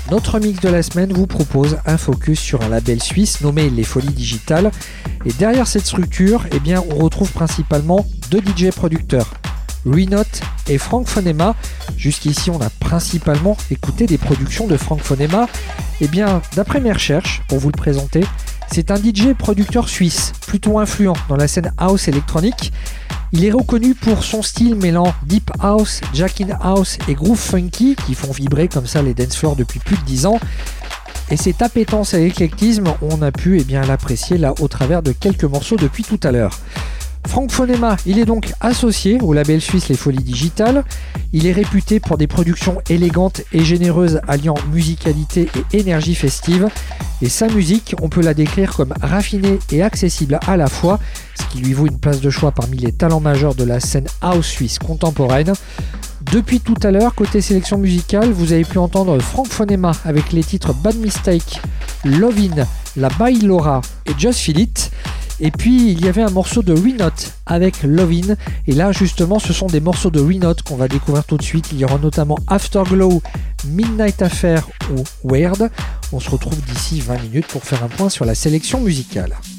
notre mix de la semaine vous propose un focus sur un label suisse nommé Les Folies Digitales. Et derrière cette structure, eh bien, on retrouve principalement deux DJ producteurs, Renote et Frank Fonema. Jusqu'ici, on a principalement écouté des productions de Frank Fonema. Eh bien, d'après mes recherches, pour vous le présenter, c'est un DJ producteur suisse, plutôt influent dans la scène house électronique. Il est reconnu pour son style mêlant deep house, jack-in house et groove funky qui font vibrer comme ça les dance floors depuis plus de 10 ans. Et cette appétence à l'éclectisme, on a pu l'apprécier là au travers de quelques morceaux depuis tout à l'heure. Frank Fonema, il est donc associé au label suisse Les Folies Digitales. Il est réputé pour des productions élégantes et généreuses alliant musicalité et énergie festive. Et sa musique, on peut la décrire comme raffinée et accessible à la fois, ce qui lui vaut une place de choix parmi les talents majeurs de la scène house suisse contemporaine. Depuis tout à l'heure, côté sélection musicale, vous avez pu entendre Frank Fonema avec les titres Bad Mistake, Lovin', La Bailora et Just Feel It. Et puis il y avait un morceau de Renote avec Lovin', et là justement ce sont des morceaux de Renote qu'on va découvrir tout de suite. Il y aura notamment Afterglow, Midnight Affair ou Weird. On se retrouve d'ici 20 minutes pour faire un point sur la sélection musicale.